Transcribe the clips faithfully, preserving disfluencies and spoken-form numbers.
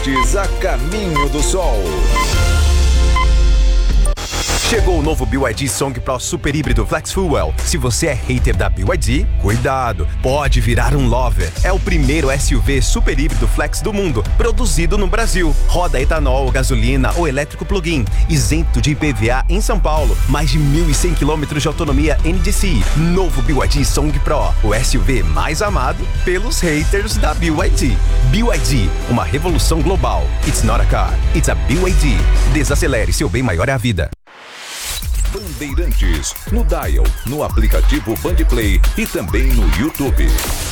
A caminho do sol. Chegou o novo B Y D Song Pro Super Híbrido Flex Fuel. Se você é hater da B Y D, cuidado, pode virar um lover. É o primeiro S U V super híbrido flex do mundo, produzido no Brasil. Roda etanol, gasolina ou elétrico plug-in, isento de I P V A em São Paulo. Mais de mil e cem quilômetros de autonomia N D C I. Novo B Y D Song Pro, o S U V mais amado pelos haters da B Y D. B Y D, uma revolução global. It's not a car, it's a B Y D. Desacelere, seu bem maior é a vida. Bandeirantes, no Dial, no aplicativo Bandplay e também no YouTube.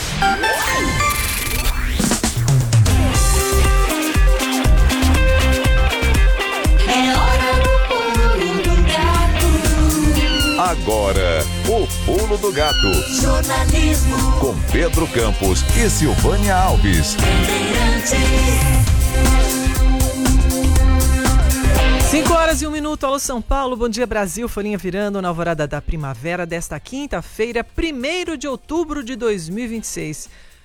É hora do pulo do gato. Agora, o Pulo do Gato. Jornalismo Com Pedro Campos e Silvânia Alves. Bandeirantes. cinco horas e um minuto, alô São Paulo, bom dia Brasil, folhinha virando na alvorada da primavera desta quinta-feira, primeiro de outubro de dois mil e vinte e seis.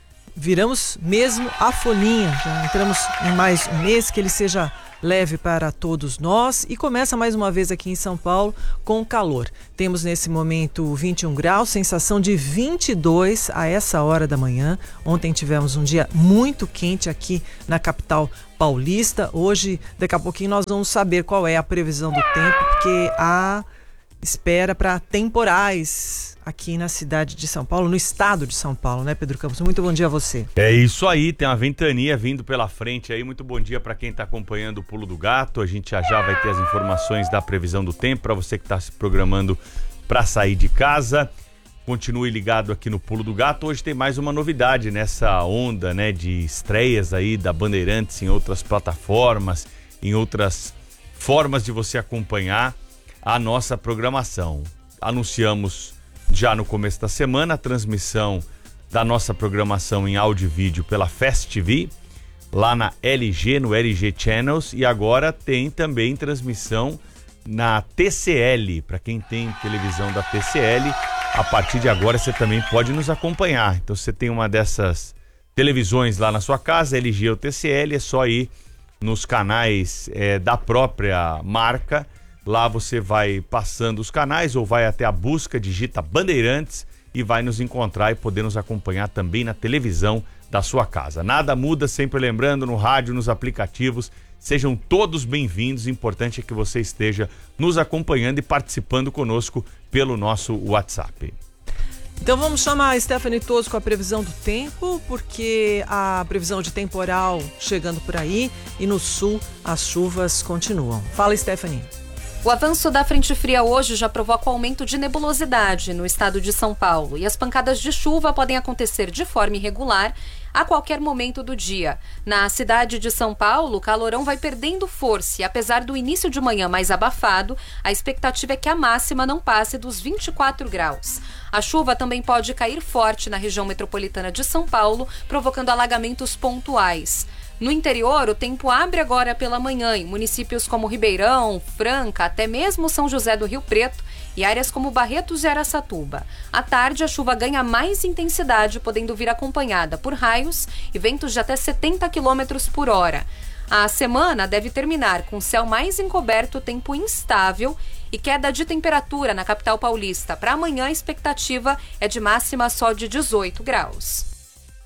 Viramos mesmo a folhinha, já entramos em mais um mês, que ele seja leve para todos nós e começa mais uma vez aqui em São Paulo com calor. Temos nesse momento vinte e um graus, sensação de vinte e dois a essa hora da manhã. Ontem tivemos um dia muito quente aqui na capital paulista. Hoje, daqui a pouquinho, nós vamos saber qual é a previsão do tempo, porque há espera para temporais aqui na cidade de São Paulo, no estado de São Paulo, né, Pedro Campos? Muito bom dia a você. É isso aí, tem uma ventania vindo pela frente aí. Muito bom dia para quem está acompanhando o Pulo do Gato. A gente já já vai ter as informações da previsão do tempo para você que está se programando para sair de casa. Continue ligado aqui no Pulo do Gato. Hoje tem mais uma novidade nessa onda, né, de estreias aí da Bandeirantes em outras plataformas, em outras formas de você acompanhar a nossa programação. Anunciamos já no começo da semana a transmissão da nossa programação em áudio e vídeo pela Fast T V, lá na L G, no L G Channels, e agora tem também transmissão na T C L. Para quem tem televisão da T C L, a partir de agora você também pode nos acompanhar. Então você tem uma dessas televisões lá na sua casa, L G ou T C L, é só ir nos canais é, da própria marca. Lá você vai passando os canais ou vai até a busca, digita Bandeirantes e vai nos encontrar e poder nos acompanhar também na televisão da sua casa. Nada muda, sempre lembrando, no rádio, nos aplicativos. Sejam todos bem-vindos. O importante é que você esteja nos acompanhando e participando conosco pelo nosso WhatsApp. Então vamos chamar a Stephanie Toso com a previsão do tempo, porque a previsão de temporal chegando por aí e no sul as chuvas continuam. Fala, Stephanie. O avanço da frente fria hoje já provoca o aumento de nebulosidade no estado de São Paulo e as pancadas de chuva podem acontecer de forma irregular a qualquer momento do dia. Na cidade de São Paulo, o calorão vai perdendo força e apesar do início de manhã mais abafado, a expectativa é que a máxima não passe dos vinte e quatro graus. A chuva também pode cair forte na região metropolitana de São Paulo, provocando alagamentos pontuais. No interior, o tempo abre agora pela manhã em municípios como Ribeirão, Franca, até mesmo São José do Rio Preto e áreas como Barretos e Araçatuba. À tarde, a chuva ganha mais intensidade, podendo vir acompanhada por raios e ventos de até setenta quilômetros por hora. A semana deve terminar com céu mais encoberto, tempo instável e queda de temperatura na capital paulista. Para amanhã, a expectativa é de máxima só de dezoito graus.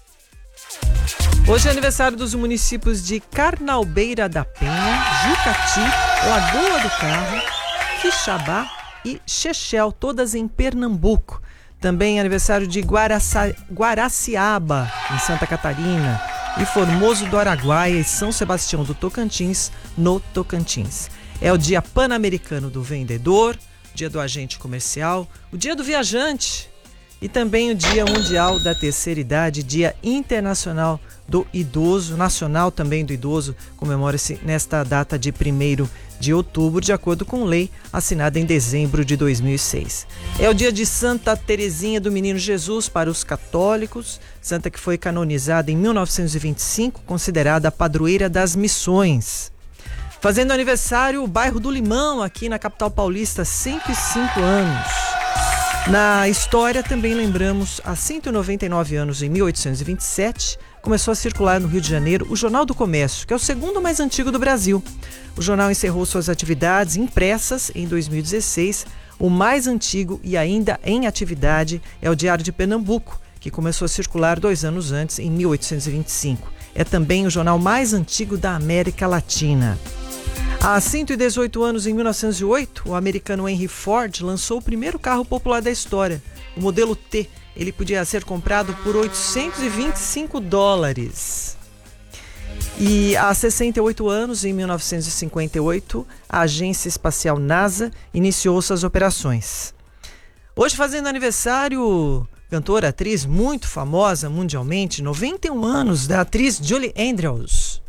Hoje é aniversário dos municípios de Carnalbeira da Penha, Jucati, Lagoa do Carro, Quixabá e Chechel, todas em Pernambuco. Também é aniversário de Guaraça... Guaraciaba, em Santa Catarina, e Formoso do Araguaia e São Sebastião do Tocantins, no Tocantins. É o Dia Pan-Americano do Vendedor, Dia do Agente Comercial, o Dia do Viajante e também o Dia Mundial da Terceira Idade, Dia Internacional do Idoso, Nacional também do Idoso, comemora-se nesta data de primeiro de outubro, de acordo com lei assinada em dezembro de dois mil e seis. É o dia de Santa Teresinha do Menino Jesus para os católicos, santa que foi canonizada em mil novecentos e vinte e cinco, considerada a padroeira das missões. Fazendo aniversário, o bairro do Limão, aqui na capital paulista, cento e cinco anos. Na história também lembramos, há cento e noventa e nove anos, em mil oitocentos e vinte e sete, começou a circular no Rio de Janeiro o Jornal do Comércio, que é o segundo mais antigo do Brasil. O jornal encerrou suas atividades impressas em dois mil e dezesseis. O mais antigo e ainda em atividade é o Diário de Pernambuco, que começou a circular dois anos antes, em mil oitocentos e vinte e cinco. É também o jornal mais antigo da América Latina. Há cento e dezoito anos, em mil novecentos e oito, o americano Henry Ford lançou o primeiro carro popular da história, o modelo T. Ele podia ser comprado por oitocentos e vinte e cinco dólares. E há sessenta e oito anos, em mil novecentos e cinquenta e oito, a Agência Espacial NASA iniciou suas operações. Hoje, fazendo aniversário, cantora, atriz muito famosa mundialmente, noventa e um anos, da atriz Julie Andrews.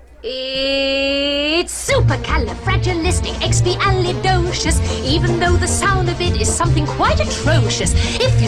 It's supercalifragilisticexpialidocious, even though the sound of it is something quite atrocious. If you